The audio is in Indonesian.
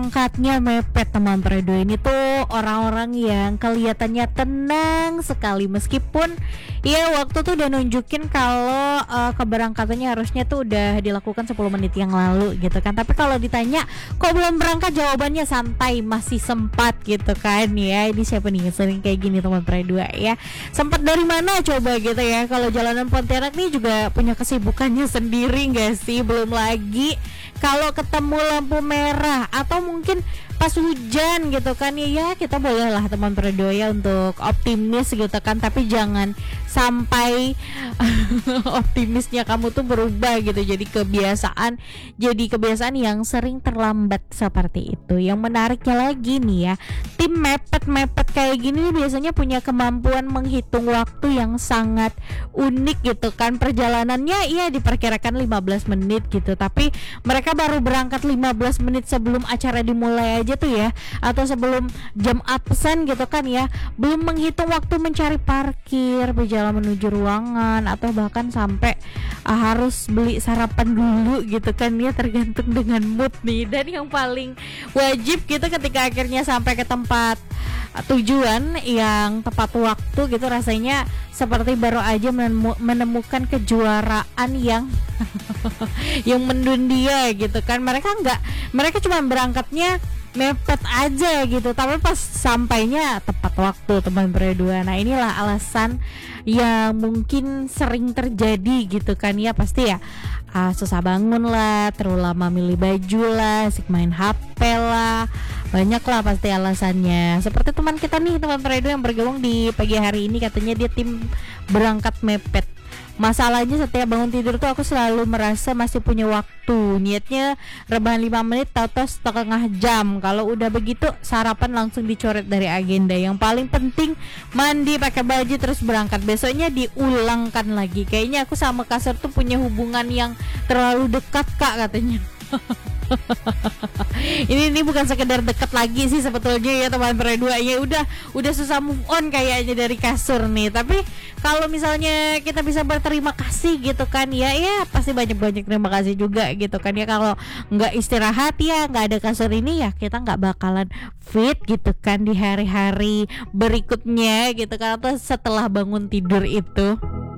berangkatnya mepet teman Predo. Ini tuh orang-orang yang kelihatannya tenang sekali meskipun ya waktu tuh udah nunjukin kalau keberangkatannya harusnya tuh udah dilakukan 10 menit yang lalu gitu kan. Tapi kalau ditanya kok belum berangkat, jawabannya santai, masih sempat gitu kan ya. Ini siapa nih yang sering kayak gini teman Predo ya? Sempat dari mana coba gitu ya? Kalau jalanan Pontianak nih juga punya kesibukannya sendiri nggak sih? Belum lagi kalau ketemu lampu merah atau mungkin pas hujan gitu kan ya, kita boleh lah teman Predo ya untuk optimis gitu kan, tapi jangan sampai optimisnya kamu tuh berubah gitu jadi kebiasaan yang sering terlambat seperti itu. Yang menariknya lagi nih ya, tim mepet kayak gini biasanya punya kemampuan menghitung waktu yang sangat unik gitu kan. Perjalanannya ya diperkirakan 15 menit gitu, tapi mereka baru berangkat 15 menit sebelum acara dimulai aja tuh ya, atau sebelum jam absen gitu kan ya, belum menghitung waktu mencari parkir, berjalan menuju ruangan, atau bahkan sampai harus beli sarapan dulu gitu kan ya, tergantung dengan mood nih. Dan yang paling wajib gitu ketika akhirnya sampai ke tempat tujuan yang tepat waktu gitu, rasanya seperti baru aja menemukan kejuaraan yang yang mendunia gitu kan. Mereka cuma berangkatnya mepet aja gitu, tapi pas sampainya tepat waktu teman Predo. Nah inilah alasan yang mungkin sering terjadi gitu kan ya, pasti ya susah bangun lah, terlalu lama milih baju lah, asik main HP lah, banyak lah pasti alasannya. Seperti teman kita nih teman Predo yang bergabung di pagi hari ini, katanya dia tim berangkat mepet. Masalahnya setiap bangun tidur tuh aku selalu merasa masih punya waktu. Niatnya rebahan 5 menit, tau-tau setengah jam. Kalau udah begitu sarapan langsung dicoret dari agenda. Yang paling penting mandi, pakai baju, terus berangkat. Besoknya diulangkan lagi. Kayaknya aku sama kasur tuh punya hubungan yang terlalu dekat kak katanya. ini bukan sekedar dekat lagi sih sebetulnya ya teman Predo ya, udah susah move on kayaknya dari kasur nih. Tapi kalau misalnya kita bisa berterima kasih gitu kan ya pasti banyak terima kasih juga gitu kan ya. Kalau nggak istirahat ya, nggak ada kasur ini ya, kita nggak bakalan fit gitu kan di hari-hari berikutnya gitu kan, atau setelah bangun tidur itu.